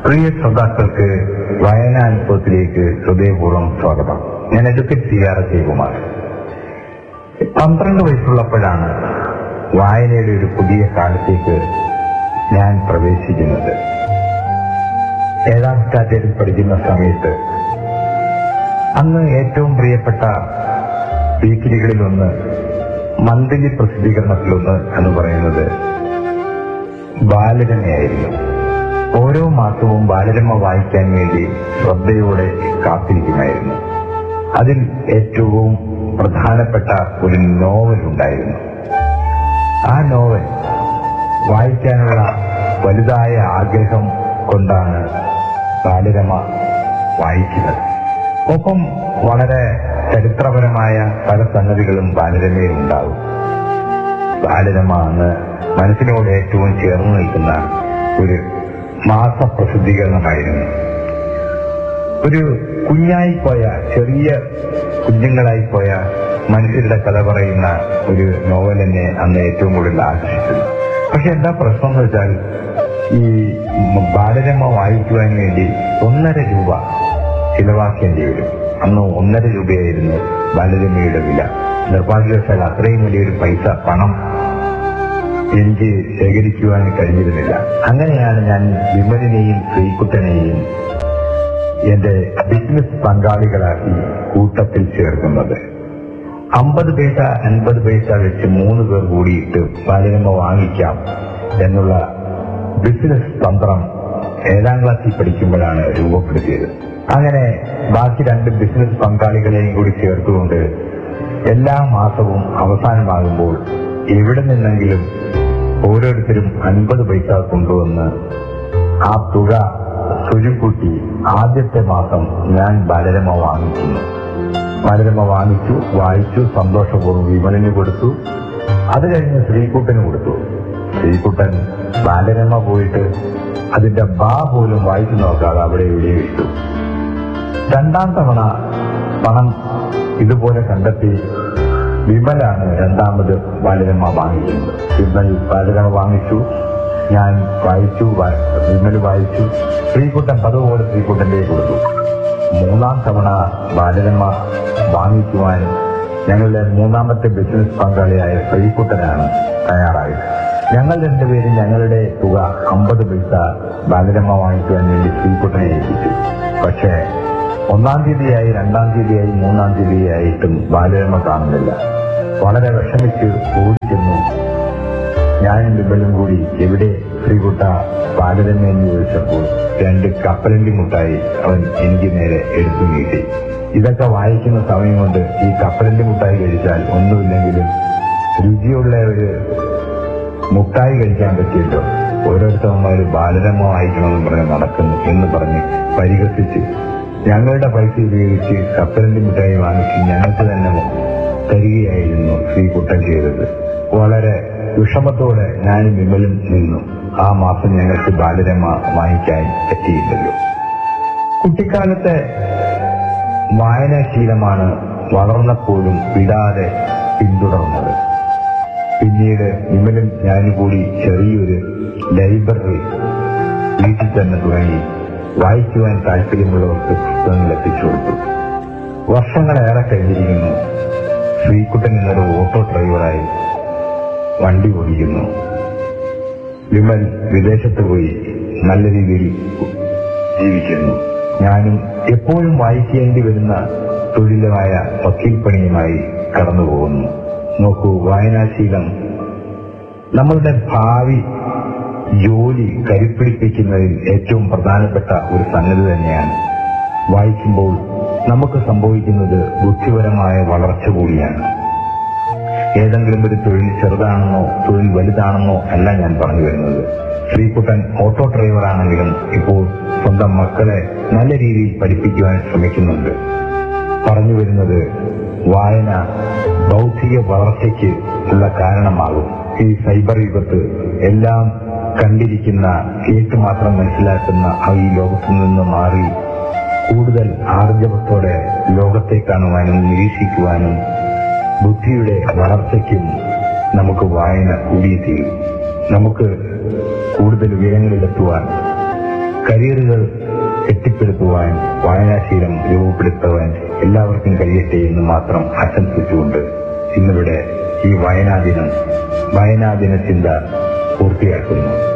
പ്രിയ ശ്രോതാക്കൾക്ക് വായനാനുഭവത്തിലേക്ക് ഹൃദയപൂർവ്വം സ്വാഗതം. ഞാൻ അഡ്വക്കേറ്റ് CR ജയകുമാർ. 12 വയസ്സുള്ളപ്പോഴാണ് വായനയുടെ ഒരു പുതിയ കാലത്തേക്ക് ഞാൻ പ്രവേശിക്കുന്നത്. 7ാം സ്റ്റാൻഡേർഡിൽ പഠിക്കുന്ന സമയത്ത് അന്ന് ഏറ്റവും പ്രിയപ്പെട്ട വീക്കിലികളിലൊന്ന്, മന്ത്ലി പ്രസിദ്ധീകരണത്തിലൊന്ന് എന്ന് പറയുന്നത് ബാലരമയായിരുന്നു. ഓരോ മാസവും ബാലരമ വായിക്കാൻ വേണ്ടി ശ്രദ്ധയോടെ കാത്തിരിക്കുമായിരുന്നു. അതിൽ ഏറ്റവും പ്രധാനപ്പെട്ട ഒരു നോവൽ ഉണ്ടായിരുന്നു. ആ നോവൽ വായിക്കാനുള്ള വലുതായ ആഗ്രഹം കൊണ്ടാണ് ബാലരമ വായിക്കുന്നത്. ഒപ്പം വളരെ ചരിത്രപരമായ പല സംഗതികളും ബാലരമയിൽ ഉണ്ടാകും. ബാലരമ അന്ന് മനസ്സിനോട് ഏറ്റവും ചേർന്ന് നിൽക്കുന്ന ഒരു മാസപ്രസിദ്ധീകരണമായിരുന്നു. ഒരു കുഞ്ഞായിപ്പോയ, ചെറിയ കുഞ്ഞുങ്ങളായിപ്പോയ മനുഷ്യരുടെ കഥ പറയുന്ന ഒരു നോവൽ എന്നെ അന്ന് ഏറ്റവും കൂടുതൽ ആകർഷിച്ചത്. പക്ഷെ എന്താ പ്രശ്നം എന്ന് വെച്ചാൽ, ഈ ബാലരമ വായിക്കുവാൻ വേണ്ടി 1.5 രൂപ ചിലവാക്കേണ്ടി വരും. അന്ന് 1.5 രൂപയായിരുന്നു ബാലരമയുടെ വില. നിർഭാഗ്യവശാൽ അത്രയും വലിയൊരു പണം എനിക്ക് ശേഖരിക്കുവാൻ കഴിഞ്ഞിരുന്നില്ല. അങ്ങനെയാണ് ഞാൻ വിമലിനെയും ശ്രീകുട്ടനെയും എന്റെ ബിസിനസ് പങ്കാളികളാക്കി കൂട്ടത്തിൽ ചേർക്കുന്നത്. 50 പൈസ 50 പൈസ വെച്ച് 3 പേർ കൂടിയിട്ട് ബാലരമ വാങ്ങിക്കാം എന്നുള്ള ബിസിനസ് തന്ത്രം 7ാം ക്ലാസ്സിൽ പഠിക്കുമ്പോഴാണ് രൂപപ്പെടുത്തിയത്. അങ്ങനെ ബാക്കി 2 ബിസിനസ് പങ്കാളികളെയും കൂടി ചേർത്തുകൊണ്ട് എല്ലാ മാസവും അവസാനമാകുമ്പോൾ എവിടെ നിന്നെങ്കിലും ഓരോരുത്തരും 50 പൈസ കൊണ്ടുവന്ന് ആ തുക സ്വരുക്കൂട്ടി ആദ്യത്തെ മാസം ഞാൻ ബാലരമ വാങ്ങിക്കുന്നു. ബാലരമ വാങ്ങിച്ചു, വായിച്ചു, സന്തോഷപൂർവ്വം വിമലിന് കൊടുത്തു. അത് കഴിഞ്ഞ് ശ്രീകുട്ടന് കൊടുത്തു. ശ്രീകുട്ടൻ ബാലരമ പോയിട്ട് അതിന്റെ പോലും വായിച്ചു നോക്കാതെ അവിടെ എവിടെ ഇട്ടു. 2ാം തവണ പണം ഇതുപോലെ കണ്ടെത്തി വിമലാണ് 2ാമത് ബാലരമ വാങ്ങിക്കുന്നത്. വിമൽ ബാലരമ വാങ്ങിച്ചു, ഞാൻ വായിച്ചു, വിമൽ വായിച്ചു, ശ്രീകുട്ടൻ അതുപോലെ ശ്രീകുട്ടന്റെ കൊടുത്തു. 3ാം തവണ ബാലരമ വാങ്ങിക്കുവാൻ ഞങ്ങളുടെ 3ാമത്തെ ബിസിനസ് പങ്കാളിയായ ശ്രീകുട്ടനാണ് തയ്യാറായത്. ഞങ്ങൾ 2 പേരും ഞങ്ങളുടെ തുക 50 പൈസ ബാലരമ വാങ്ങിക്കുവാൻ വേണ്ടി ശ്രീകുട്ടനെ ഏൽപ്പിച്ചു. പക്ഷേ 1ാം തീയതിയായി, 2ാം തീയതിയായി, 3ാം തീയതിയായിട്ടും ബാലരമ കാണുന്നില്ല. വളരെ വിഷമിച്ച് ഓടിച്ചെന്നു. ഞാനും വിമലും കൂടി എവിടെ ശ്രീകുട്ട ബാലരമ എന്ന് ചോദിച്ചപ്പോൾ 2 കപ്പലണ്ടി മുട്ടായി അവൻ എനിക്ക് നേരെ എടുത്തു നീട്ടി. ഇതൊക്കെ വായിക്കുന്ന സമയം കൊണ്ട് ഈ കപ്പലണ്ടി മുട്ടായി കഴിച്ചാൽ ഒന്നുമില്ലെങ്കിലും രുചിയുള്ള ഒരു മുട്ടായി കഴിക്കാൻ പറ്റിയല്ലോ. ഓരോരുത്തന്മാര് ബാലരമ വായിക്കണമെന്ന് പറഞ്ഞ് നടക്കുന്നു എന്ന് പറഞ്ഞ് പരിഹസിച്ച് ഞങ്ങളുടെ പൈസ ഉപയോഗിച്ച് കപ്പലണ്ടി മിഠായി വാങ്ങിച്ച് ഞങ്ങൾക്ക് തന്നെ തരികയായിരുന്നു ശ്രീകുട്ടൻ ചെയ്തത്. വളരെ വിഷമത്തോടെ ഞാനും വിമലും നിന്നു. ആ മാസം ഞങ്ങൾക്ക് ബാലരമ വാങ്ങിക്കാൻ പറ്റിയില്ലല്ലോ. കുട്ടിക്കാലത്തെ വായനാശീലമാണ് വളർന്നപ്പോഴും വിടാതെ പിന്തുടർന്നത്. പിന്നീട് വിമലും ഞാനും കൂടി ചെറിയൊരു ലൈബ്രറി വീട്ടിൽ തന്നെ തുടങ്ങി വായിക്കുവാൻ താല്പര്യമുള്ളവർക്ക് പുസ്തകങ്ങൾ എത്തിച്ചു കൊടുത്തു. വർഷങ്ങളേറെ കഴിഞ്ഞിരിക്കുന്നു. ശ്രീകുട്ടൻ എന്നൊരു ഓട്ടോ ഡ്രൈവറായി വണ്ടി ഓടിക്കുന്നു. വിമൽ വിദേശത്ത് പോയി നല്ല രീതിയിൽ ജീവിക്കുന്നു. ഞാനും എപ്പോഴും വായിക്കേണ്ടി വരുന്ന തൊഴിലുമായ വക്കീൽ പണിയുമായി കടന്നു പോകുന്നു. നോക്കൂ, വായനാശീലം നമ്മളുടെ ഭാവി ജോലി കരുപ്പിടിപ്പിക്കുന്നതിൽ ഏറ്റവും പ്രധാനപ്പെട്ട ഒരു സംഗതി തന്നെയാണ്. വായിക്കുമ്പോൾ നമുക്ക് സംഭവിക്കുന്നത് ബുദ്ധിപരമായ വളർച്ച കൂടിയാണ്. ഏതെങ്കിലും ഒരു തൊഴിൽ ചെറുതാണെന്നോ തൊഴിൽ വലുതാണെന്നോ അല്ല ഞാൻ പറഞ്ഞു വരുന്നത്. ശ്രീകുട്ടൻ ഓട്ടോ ഡ്രൈവറാണെങ്കിലും ഇപ്പോൾ സ്വന്തം മക്കളെ നല്ല രീതിയിൽ പഠിപ്പിക്കുവാൻ ശ്രമിക്കുന്നുണ്ട്. പറഞ്ഞു വരുന്നത് വായന ബൗദ്ധിക വളർച്ചയ്ക്ക് ഉള്ള കാരണമാകും. ഈ സൈബർ യുഗത്ത് എല്ലാം കണ്ടിരിക്കുന്ന, കേട്ട് മാത്രം മനസ്സിലാക്കുന്ന ഈ ലോകത്തു നിന്ന് മാറി കൂടുതൽ ആർജവത്തോടെ ലോകത്തെ കാണുവാനും നിരീക്ഷിക്കുവാനും ബുദ്ധിയുടെ വളർച്ചയ്ക്കും നമുക്ക് വായന കൂടിയേ തീരും. നമുക്ക് കൂടുതൽ ഉയരങ്ങളിലെത്തുവാൻ കരിയറുകൾ കെട്ടിപ്പടുക്കുവാൻ, വായനാശീലം രൂപപ്പെടുത്തുവാൻ എല്ലാവർക്കും കഴിയട്ടെ എന്ന് മാത്രം ആശംസിച്ചുകൊണ്ട് ഇന്നിവിടെ ഈ വായനാദിന ചിന്ത പൂർത്തിയാക്കുന്നു.